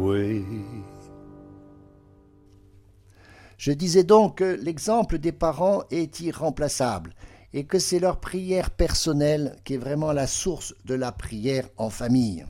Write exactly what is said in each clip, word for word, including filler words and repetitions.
Oui. Je disais donc que l'exemple des parents est irremplaçable et que c'est leur prière personnelle qui est vraiment la source de la prière en famille.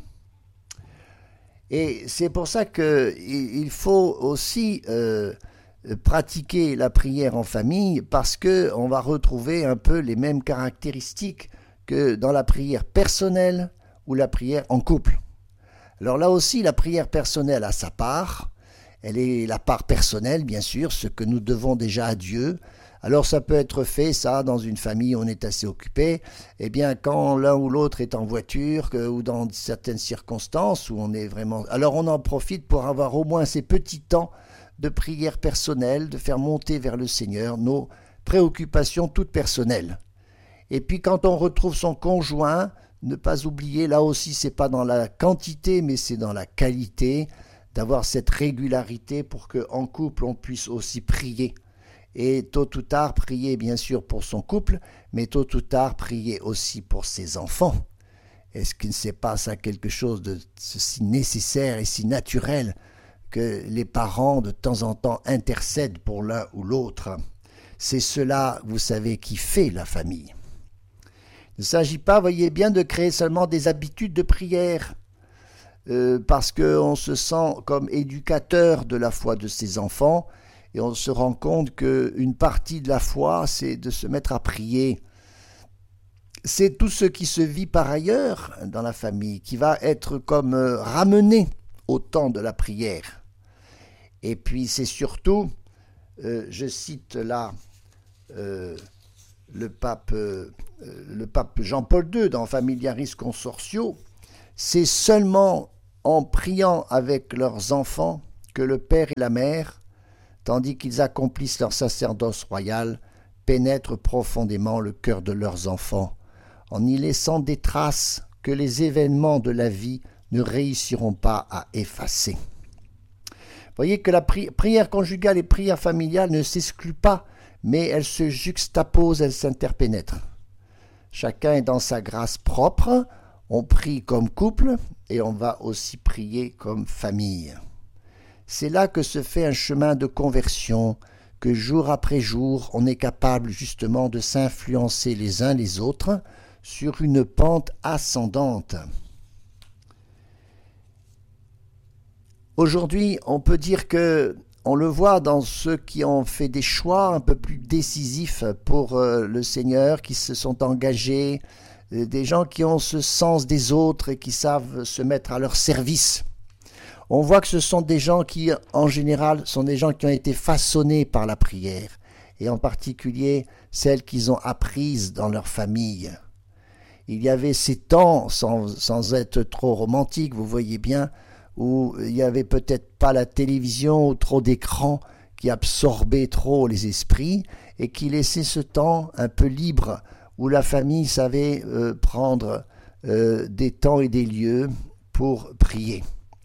Et c'est pour ça qu'il faut aussi euh, pratiquer la prière en famille parce qu'on va retrouver un peu les mêmes caractéristiques que dans la prière personnelle ou la prière en couple. Alors là aussi, la prière personnelle a sa part. Elle est la part personnelle, bien sûr, ce que nous devons déjà à Dieu. Alors ça peut être fait, ça, dans une famille où on est assez occupé. Eh bien, quand l'un ou l'autre est en voiture que, ou dans certaines circonstances où on est vraiment... Alors on en profite pour avoir au moins ces petits temps de prière personnelle, de faire monter vers le Seigneur nos préoccupations toutes personnelles. Et puis quand on retrouve son conjoint, ne pas oublier, là aussi, c'est pas dans la quantité, mais c'est dans la qualité, d'avoir cette régularité pour qu'en couple, on puisse aussi prier. Et tôt ou tard, prier bien sûr pour son couple, mais tôt ou tard, prier aussi pour ses enfants. Est-ce qu'il ne c'est pas ça quelque chose de si nécessaire et si naturel que les parents, de temps en temps, intercèdent pour l'un ou l'autre? C'est cela, vous savez, qui fait la famille. Il ne s'agit pas, voyez bien, de créer seulement des habitudes de prière, Euh, parce qu'on se sent comme éducateur de la foi de ses enfants et on se rend compte qu'une partie de la foi, c'est de se mettre à prier. C'est tout ce qui se vit par ailleurs dans la famille qui va être comme euh, ramené au temps de la prière. Et puis c'est surtout, euh, je cite là euh, le pape, euh, le pape Jean-Paul deux dans Familiaris Consortio, c'est seulement en priant avec leurs enfants que le père et la mère, tandis qu'ils accomplissent leur sacerdoce royal, pénètrent profondément le cœur de leurs enfants, en y laissant des traces que les événements de la vie ne réussiront pas à effacer. Voyez que la pri- prière conjugale et prière familiale ne s'excluent pas, mais elles se juxtaposent, elles s'interpénètrent. Chacun est dans sa grâce propre. On prie comme couple et on va aussi prier comme famille. C'est là que se fait un chemin de conversion, que jour après jour, on est capable justement de s'influencer les uns les autres sur une pente ascendante. Aujourd'hui, on peut dire que on le voit dans ceux qui ont fait des choix un peu plus décisifs pour le Seigneur, qui se sont engagés, des gens qui ont ce sens des autres et qui savent se mettre à leur service. On voit que ce sont des gens qui, en général, sont des gens qui ont été façonnés par la prière, et en particulier celles qu'ils ont apprises dans leur famille. Il y avait ces temps, sans, sans être trop romantique, vous voyez bien, où il n'y avait peut-être pas la télévision ou trop d'écrans qui absorbaient trop les esprits et qui laissaient ce temps un peu libre, où la famille savait euh, prendre euh, des temps et des lieux pour prier.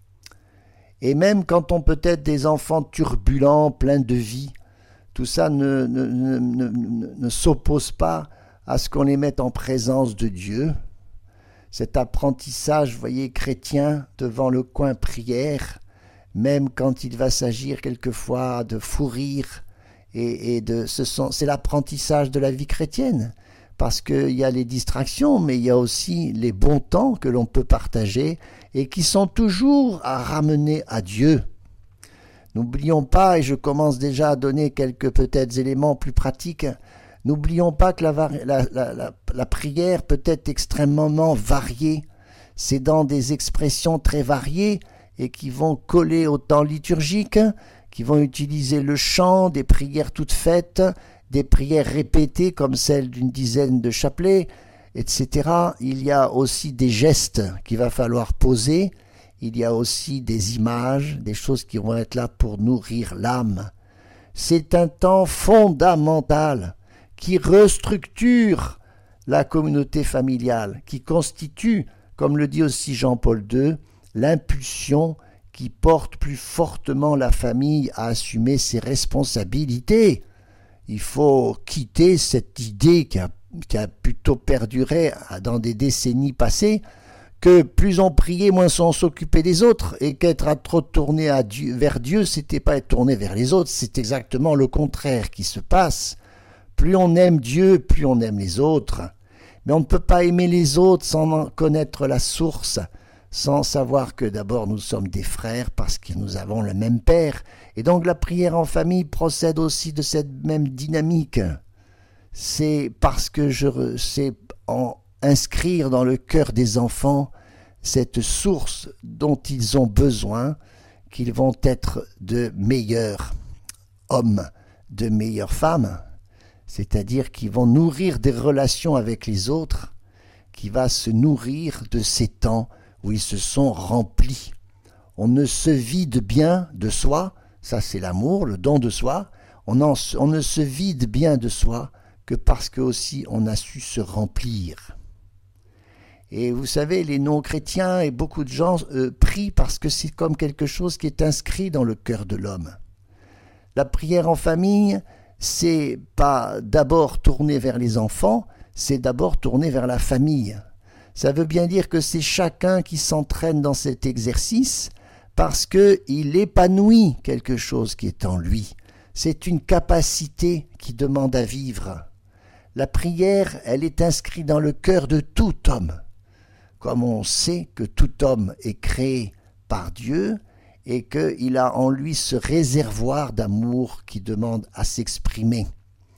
Et même quand on peut être des enfants turbulents, pleins de vie, tout ça ne, ne, ne, ne, ne s'oppose pas à ce qu'on les mette en présence de Dieu. Cet apprentissage, vous voyez, chrétien, devant le coin prière, même quand il va s'agir quelquefois de fou rire, et, et de, ce sont, c'est l'apprentissage de la vie chrétienne. Parce qu'il y a les distractions, mais il y a aussi les bons temps que l'on peut partager et qui sont toujours à ramener à Dieu. N'oublions pas, et je commence déjà à donner quelques peut-être éléments plus pratiques, n'oublions pas que la, la, la, la, la prière peut être extrêmement variée. C'est dans des expressions très variées et qui vont coller au temps liturgique, qui vont utiliser le chant, des prières toutes faites, des prières répétées comme celle d'une dizaine de chapelets, et cetera. Il y a aussi des gestes qu'il va falloir poser, il y a aussi des images, des choses qui vont être là pour nourrir l'âme. C'est un temps fondamental qui restructure la communauté familiale, qui constitue, comme le dit aussi Jean-Paul deux, l'impulsion qui porte plus fortement la famille à assumer ses responsabilités. Il faut quitter cette idée qui a, qui a plutôt perduré dans des décennies passées que plus on priait, moins on s'occupait des autres, et qu'être à trop tourné à Dieu, vers Dieu, c'était pas être tourné vers les autres, c'est exactement le contraire qui se passe. Plus on aime Dieu, plus on aime les autres. Mais on ne peut pas aimer les autres sans en connaître la source, sans savoir que d'abord nous sommes des frères parce que nous avons le même Père. Et donc la prière en famille procède aussi de cette même dynamique. C'est parce que je sais en inscrire dans le cœur des enfants cette source dont ils ont besoin, qu'ils vont être de meilleurs hommes, de meilleures femmes, c'est-à-dire qu'ils vont nourrir des relations avec les autres, qui va se nourrir de ces temps où ils se sont remplis. On ne se vide bien de soi, ça c'est l'amour, le don de soi, on, en, on ne se vide bien de soi que parce que aussi on a su se remplir. Et vous savez, les non-chrétiens et beaucoup de gens euh, prient parce que c'est comme quelque chose qui est inscrit dans le cœur de l'homme. La prière en famille, c'est pas d'abord tourner vers les enfants, c'est d'abord tourner vers la famille. Ça veut bien dire que c'est chacun qui s'entraîne dans cet exercice parce qu'il épanouit quelque chose qui est en lui. C'est une capacité qui demande à vivre. La prière, elle est inscrite dans le cœur de tout homme. Comme on sait que tout homme est créé par Dieu et qu'il a en lui ce réservoir d'amour qui demande à s'exprimer.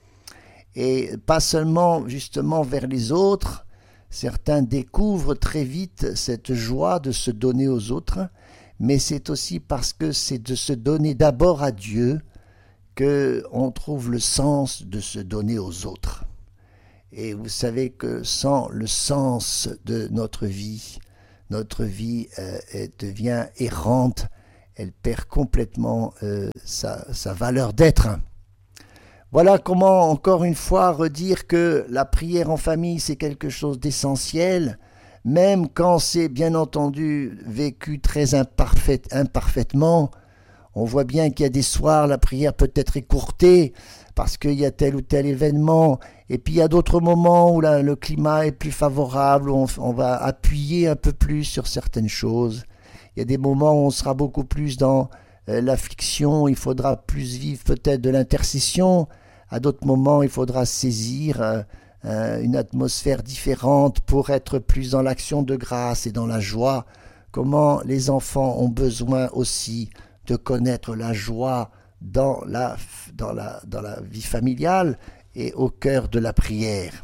Et pas seulement justement vers les autres, certains découvrent très vite cette joie de se donner aux autres, mais c'est aussi parce que c'est de se donner d'abord à Dieu qu'on trouve le sens de se donner aux autres. Et vous savez que sans le sens de notre vie, notre vie euh, elle devient errante, elle perd complètement euh, sa, sa valeur d'être. Voilà comment, encore une fois, redire que la prière en famille, c'est quelque chose d'essentiel, même quand c'est bien entendu vécu très imparfait, imparfaitement. On voit bien qu'il y a des soirs, la prière peut être écourtée, parce qu'il y a tel ou tel événement, et puis il y a d'autres moments où là, le climat est plus favorable, où on, on va appuyer un peu plus sur certaines choses. Il y a des moments où on sera beaucoup plus dans euh, l'affliction, il faudra plus vivre peut-être de l'intercession. À d'autres moments, il faudra saisir euh, euh, une atmosphère différente pour être plus dans l'action de grâce et dans la joie. Comment les enfants ont besoin aussi de connaître la joie dans la, dans la, dans la vie familiale et au cœur de la prière.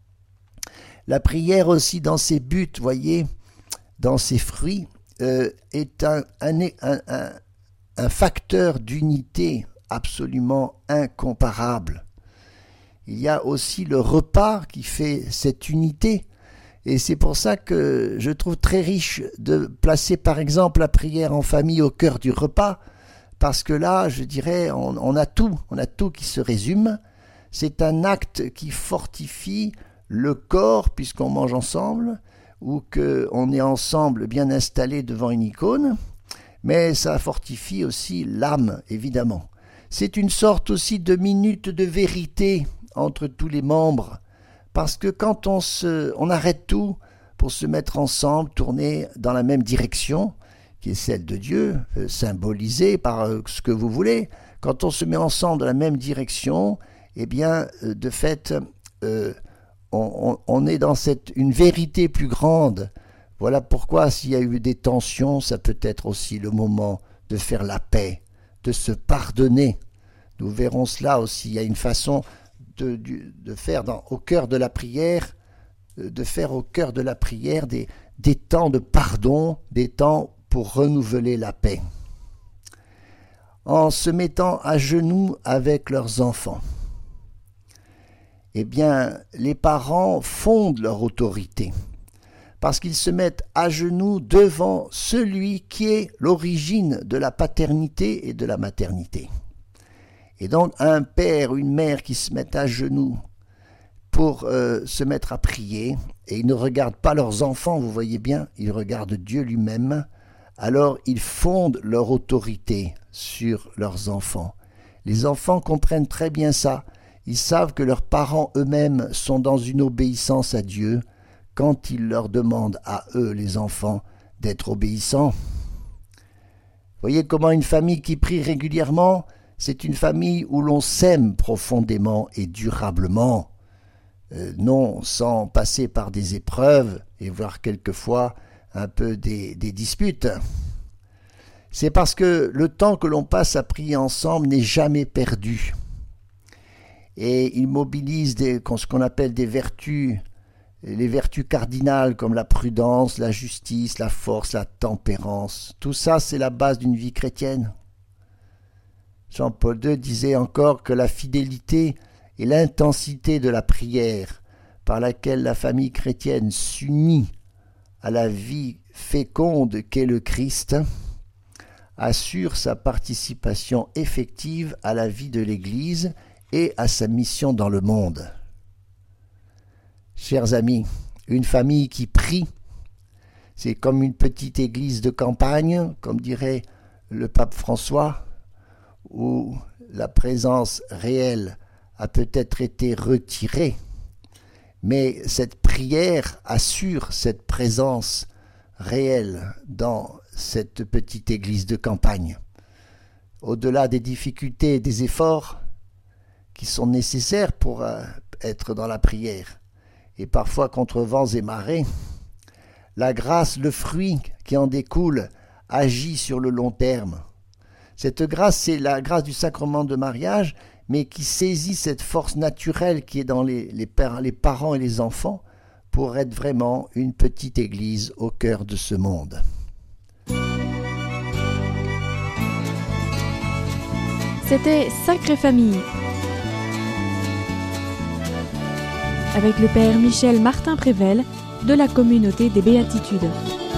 La prière aussi dans ses buts, voyez, dans ses fruits, euh, est un, un, un, un, un facteur d'unité absolument incomparable. Il y a aussi le repas qui fait cette unité, et c'est pour ça que je trouve très riche de placer par exemple la prière en famille au cœur du repas, parce que là, je dirais, on, on a tout, on a tout qui se résume. C'est un acte qui fortifie le corps, puisqu'on mange ensemble, ou qu'on est ensemble bien installé devant une icône, mais ça fortifie aussi l'âme, évidemment. C'est une sorte aussi de minute de vérité entre tous les membres, parce que quand on, se, on arrête tout pour se mettre ensemble, tourner dans la même direction, qui est celle de Dieu, euh, symbolisée par euh, ce que vous voulez, quand on se met ensemble dans la même direction, eh bien, euh, de fait, euh, on, on, on est dans cette, une vérité plus grande. Voilà pourquoi, s'il y a eu des tensions, ça peut être aussi le moment de faire la paix, de se pardonner. Nous verrons cela aussi. Il y a une façon de, de, de faire dans, au cœur de la prière, de faire au cœur de la prière des, des temps de pardon, des temps pour renouveler la paix. En se mettant à genoux avec leurs enfants, eh bien, les parents fondent leur autorité, parce qu'ils se mettent à genoux devant celui qui est l'origine de la paternité et de la maternité. Et donc, un père ou une mère qui se mettent à genoux pour euh, se mettre à prier, et ils ne regardent pas leurs enfants, vous voyez bien, ils regardent Dieu lui-même, alors ils fondent leur autorité sur leurs enfants. Les enfants comprennent très bien ça. Ils savent que leurs parents eux-mêmes sont dans une obéissance à Dieu, quand il leur demande à eux, les enfants, d'être obéissants. Voyez comment une famille qui prie régulièrement, c'est une famille où l'on s'aime profondément et durablement, euh, non sans passer par des épreuves et voire quelquefois un peu des, des disputes. C'est parce que le temps que l'on passe à prier ensemble n'est jamais perdu. Et il mobilise des, ce qu'on appelle des vertus, les vertus cardinales comme la prudence, la justice, la force, la tempérance. Tout ça, c'est la base d'une vie chrétienne. Jean-Paul deux disait encore que la fidélité et l'intensité de la prière par laquelle la famille chrétienne s'unit à la vie féconde qu'est le Christ assure sa participation effective à la vie de l'Église et à sa mission dans le monde. Chers amis, une famille qui prie, c'est comme une petite église de campagne, comme dirait le pape François, où la présence réelle a peut-être été retirée, mais cette prière assure cette présence réelle dans cette petite église de campagne. Au-delà des difficultés et des efforts qui sont nécessaires pour euh, être dans la prière, et parfois contre vents et marées, la grâce, le fruit qui en découle, agit sur le long terme. Cette grâce, c'est la grâce du sacrement de mariage, mais qui saisit cette force naturelle qui est dans les, les, pères, les parents et les enfants pour être vraiment une petite église au cœur de ce monde. C'était Sacrée Famille, avec le père Michel Martin-Prével de la communauté des Béatitudes.